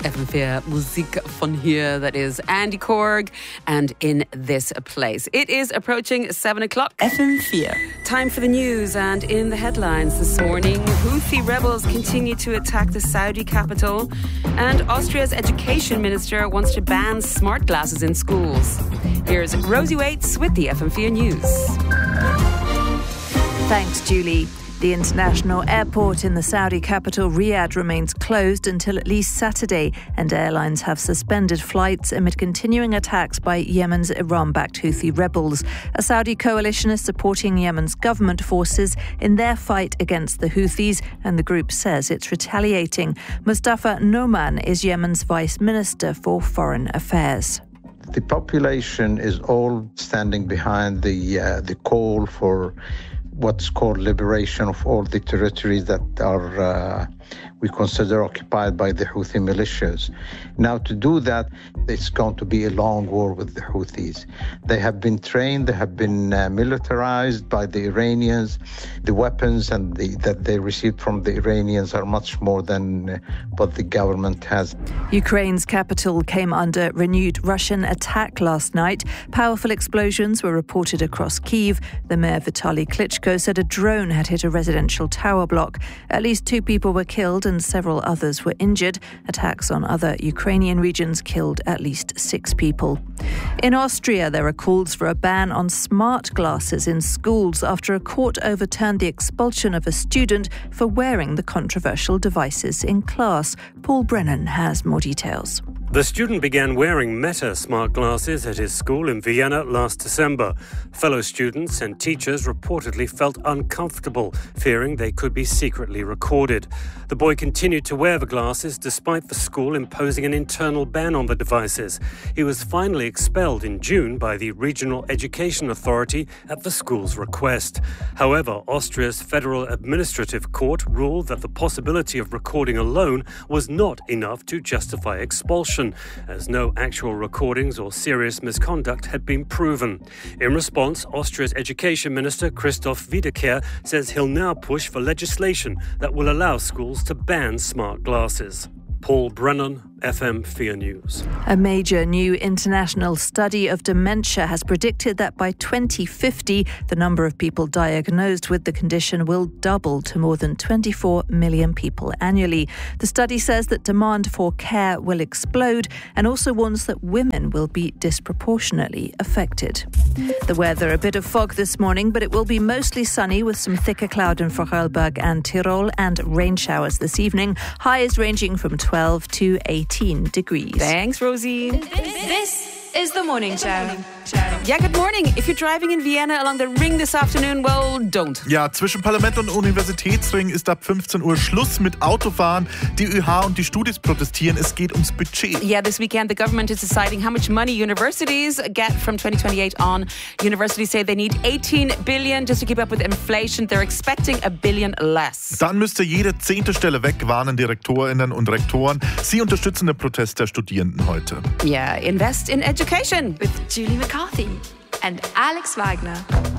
FM4 Musik von hier, that is Andy Korg, and In This Place. It is approaching 7 o'clock. FM4. Time for the news, and in the headlines this morning, Houthi rebels continue to attack the Saudi capital, and Austria's education minister wants to ban smart glasses in schools. Here's Rosie Waits with the FM4 News. Thanks, Julie. The international airport in the Saudi capital, Riyadh, remains closed until at least Saturday, and airlines have suspended flights amid continuing attacks by Yemen's Iran-backed Houthi rebels. A Saudi coalition is supporting Yemen's government forces in their fight against the Houthis, and the group says it's retaliating. Mustafa Noman is Yemen's Vice Minister for Foreign Affairs. The population is all standing behind the call for what's called liberation of all the territories that are we consider occupied by the Houthi militias. Now, to do that, it's going to be a long war with the Houthis. They have been trained, they have been militarized by the Iranians. The weapons that they received from the Iranians are much more than what the government has. Ukraine's capital came under renewed Russian attack last night. Powerful explosions were reported across Kyiv. The mayor Vitaly Klitschko said a drone had hit a residential tower block. At least 2 people were killed and several others were injured. Attacks on other Ukrainian regions killed at least 6 people. In Austria, there are calls for a ban on smart glasses in schools after a court overturned the expulsion of a student for wearing the controversial devices in class. Paul Brennan has more details. The student began wearing Meta smart glasses at his school in Vienna last December. Fellow students and teachers reportedly felt uncomfortable, fearing they could be secretly recorded. The boy continued to wear the glasses despite the school imposing an internal ban on the devices. He was finally expelled in June by the Regional Education Authority at the school's request. However, Austria's Federal Administrative Court ruled that the possibility of recording alone was not enough to justify expulsion, as no actual recordings or serious misconduct had been proven. In response, Austria's Education Minister Christoph Wiederkehr says he'll now push for legislation that will allow schools to ban smart glasses. Paul Brennan, FM4 News. A major new international study of dementia has predicted that by 2050, the number of people diagnosed with the condition will double to more than 24 million people annually. The study says that demand for care will explode and also warns that women will be disproportionately affected. The weather, a bit of fog this morning, but it will be mostly sunny with some thicker cloud in Vorarlberg and Tyrol and rain showers this evening. Highs ranging from 12 to 18 degrees. Thanks, Rosie. This is the Morning Show. Yeah, good morning. If you're driving in Vienna along the ring this afternoon, well, don't. Ja, zwischen Parlament und Universitätsring ist ab 15 Uhr Schluss mit Autofahren. Die ÖH und die Studis protestieren. Es geht ums Budget. Yeah, this weekend the government is deciding how much money universities get from 2028 on. Universities say they need 18 billion just to keep up with inflation. They're expecting $1 billion less. Dann müsste jede 10. Stelle weg, warnen die RektorInnen und Rektoren. Sie unterstützen den Protest der Studierenden heute. Yeah, invest in education. With Julie McCarthy and Alex Wagner.